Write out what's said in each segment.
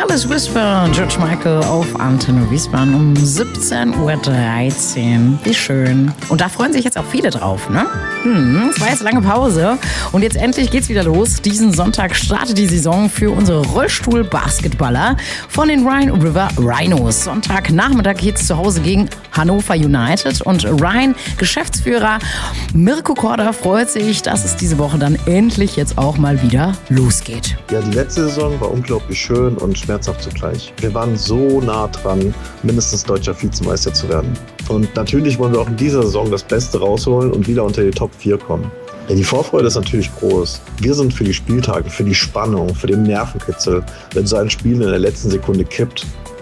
Careless Whisper, George Michael auf Antenne Wiesbaden um 17:13 Uhr. Wie schön. Und da freuen sich jetzt auch viele drauf, ne? Es war jetzt lange Pause und jetzt endlich geht's wieder los. Diesen Sonntag startet die Saison für unsere Rollstuhl-Basketballer von den Rhine River Rhinos. Sonntagnachmittag geht's zu Hause gegen Hannover United und Rhine Geschäftsführer Mirko Korda freut sich, dass es diese Woche dann endlich jetzt auch mal wieder losgeht. Ja, die letzte Saison war unglaublich schön und schmerzhaft zugleich. Wir waren so nah dran, mindestens deutscher Vizemeister zu werden. Und natürlich wollen wir auch in dieser Saison das Beste rausholen und wieder unter die Top 4 kommen. Ja, die Vorfreude ist natürlich groß. Wir sind für die Spieltage, für die Spannung, für den Nervenkitzel, wenn so ein Spiel in der letzten Sekunde kippt.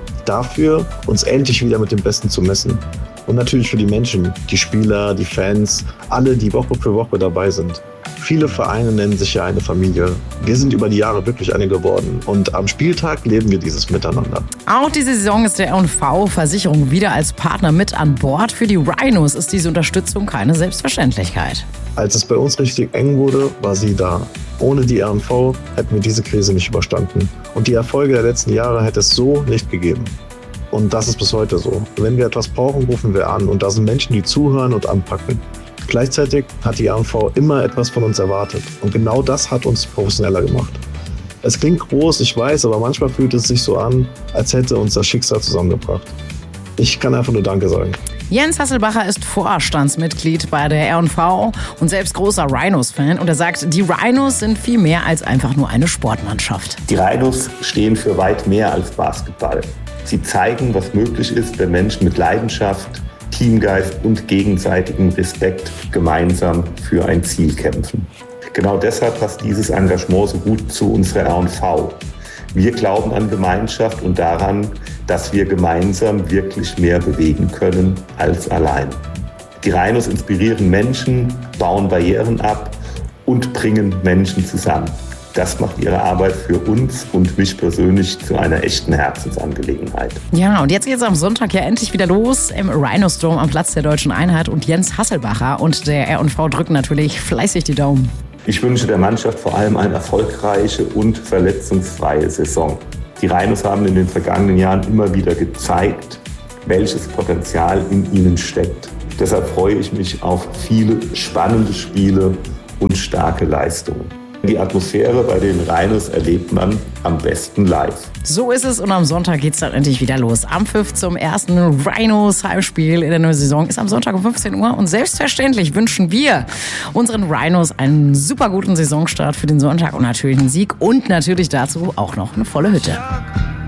Dafür, uns endlich wieder mit dem Besten zu messen. Und natürlich für die Menschen, die Spieler, die Fans, alle, die Woche für Woche dabei sind. Viele Vereine nennen sich ja eine Familie. Wir sind über die Jahre wirklich eine geworden. Und am Spieltag leben wir dieses Miteinander. Auch diese Saison ist der R&V-Versicherung wieder als Partner mit an Bord. Für die Rhinos ist diese Unterstützung keine Selbstverständlichkeit. Als es bei uns richtig eng wurde, war sie da. Ohne die R&V hätten wir diese Krise nicht überstanden. Und die Erfolge der letzten Jahre hätte es so nicht gegeben. Und das ist bis heute so. Wenn wir etwas brauchen, rufen wir an. Und da sind Menschen, die zuhören und anpacken. Gleichzeitig hat die R&V immer etwas von uns erwartet. Und genau das hat uns professioneller gemacht. Es klingt groß, ich weiß, aber manchmal fühlt es sich so an, als hätte uns das Schicksal zusammengebracht. Ich kann einfach nur Danke sagen. Jens Hasselbacher ist Vorstandsmitglied bei der R&V und selbst großer Rhinos-Fan. Und er sagt, die Rhinos sind viel mehr als einfach nur eine Sportmannschaft. Die Rhinos stehen für weit mehr als Basketball. Sie zeigen, was möglich ist, wenn Menschen mit Leidenschaft, Teamgeist und gegenseitigem Respekt gemeinsam für ein Ziel kämpfen. Genau deshalb passt dieses Engagement so gut zu unserer R&V. Wir glauben an Gemeinschaft und daran, dass wir gemeinsam wirklich mehr bewegen können als allein. Die Rhinos inspirieren Menschen, bauen Barrieren ab und bringen Menschen zusammen. Das macht ihre Arbeit für uns und mich persönlich zu einer echten Herzensangelegenheit. Ja, und jetzt geht es am Sonntag ja endlich wieder los im Rhinos Dome am Platz der Deutschen Einheit. Und Jens Hasselbacher und der R&V drücken natürlich fleißig die Daumen. Ich wünsche der Mannschaft vor allem eine erfolgreiche und verletzungsfreie Saison. Die Rhinos haben in den vergangenen Jahren immer wieder gezeigt, welches Potenzial in ihnen steckt. Deshalb freue ich mich auf viele spannende Spiele und starke Leistungen. Die Atmosphäre bei den Rhinos erlebt man am besten live. So ist es und am Sonntag geht es dann endlich wieder los. Am Pfiff zum ersten Rhinos-Heimspiel in der neuen Saison ist am Sonntag um 15 Uhr. Und selbstverständlich wünschen wir unseren Rhinos einen super guten Saisonstart für den Sonntag und natürlich einen Sieg. Und natürlich dazu auch noch eine volle Hütte.